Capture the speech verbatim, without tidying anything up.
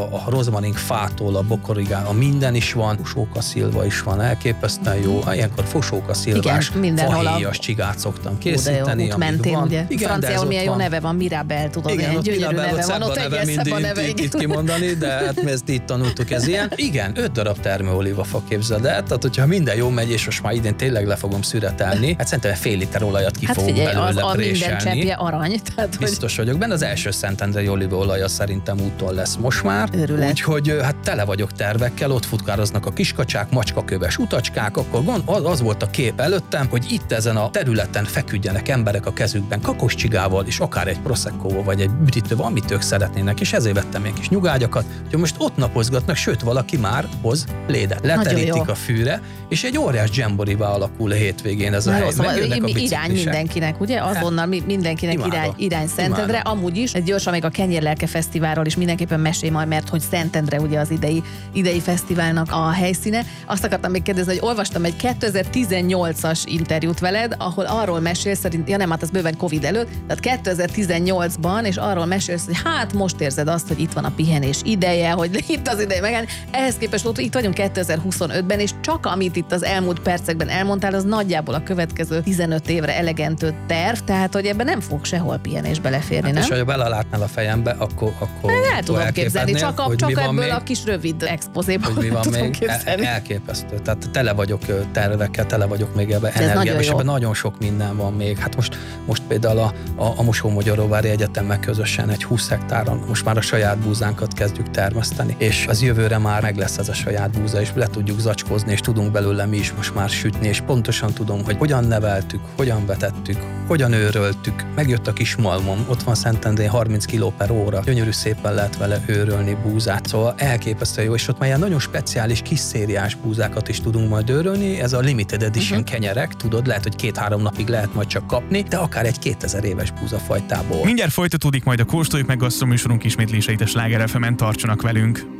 a rozmarin fától, a bokorigá, a minden is van, fosókaszilva is van, elképesztően jó. Ilyenkor fosókaszilvás, fahéjas csigát szoktam készíteni. Jó, mentén, van. Ugye? Igen, franciául milyen jó neve van, Mirabel, tudod, igen, milyen gyönyörű Mirabel, neve van, ott egész szebb a neve. Itt kimondani, de hát mi ezt így tanultuk, ez ilyen. Igen, öt darab termőolívafa, képzeld el, tehát hogyha minden jó megy, és most már idén tényleg le fogom szüretelni, hát szerintem fél liter olajat ki hát fogunk figyelj, belőle az, a préselni. minden cseppje arany. Tehát, biztos hogy... vagyok benne, az első szentendrei olívaolaja szerintem úton lesz most már. Úgyhogy hát tele vagyok tervekkel, ott futkároznak a kiskacsák, macskaköves utacskák, akkor gond, az, az volt a kép előttem, hogy itt ezen a területen feküdjenek emberek a kezükben kakoscsigával, és akár egy proseccoval, vagy egy üdítővel, amit ők szeretnének, és ezért vettem egy kis nyugágyakat, hogy most ott napozgatnak, sőt valaki már hoz lédet. Leterítik a fűre, és egy óriás dzsemboriba alakul a hétvégén ez a hely. Szóval irány mindenkinek, ugye? Azonnal mindenkinek irány, irány Szentendre. Amúgy is, egy gyorsan még a Kenyérlelke Fesztiválról is mindenképpen mesélj majd, mert hogy Szentendre ugye az idei, idei fesztiválnak a helyszíne. Azt akartam még kérdezni, hogy olvastam egy kétezer-tizennyolcas interjút veled, ahol arról mesélsz, szerint, ja nem, hát az bőven Covid előtt, tehát kétezer-tizennyolcban, és arról mesélsz, hogy hát most érzed azt, hogy itt van a pihenés ideje, hogy itt az ideje megállni. Ehhez képest ott itt vagyunk kétezer-huszonötben, és csak amit itt az elmúlt percekben elmondtál, az nagyjából a következő tizenöt évre elegendő terv, tehát hogy ebben nem fog sehol pihenés beleférni, hát nem? És ha belelátnál a fejembe, akkor, akkor el tudom képzelni, csak, a, csak ebből még, a kis rövid expozéból hogy mi van még, el, elképesztő. Tehát tele vagyok tervekkel, tele vagyok még ebben energiával, és ebben nagyon sok minden van még. Hát most, most például a, a, a Mosó-Magyaróvári Egyetemmel közösen egy húsz hektáron most már a saját búzánkat kezdjük termeszteni, és az jövőre már meg lesz ez a saját búza, és le tudjuk zacskózni, és tudunk belőle mi is most már sütni, és pontosan tudom, hogy hogyan neveltük, hogyan vetettük, hogyan őröltük. Megjött a kis malmom, ott van Szentendrén harminc kiló per óra, gyönyörű szépen lehet vele őrölni búzát, szóval elképesztő jó, és ott már ilyen nagyon speciális kis szériás búzákat is tudunk majd őrölni, ez a limited edition uh-huh. kenyerek, tudod, lehet, hogy két-három napig lehet majd csak kapni, de akár egy kétezer éves búzafajtából. Mindjárt folytatódik majd a Kóstoljuk meg gasztroműsorunk ismétléseit a Sláger ef emen, tartsanak velünk!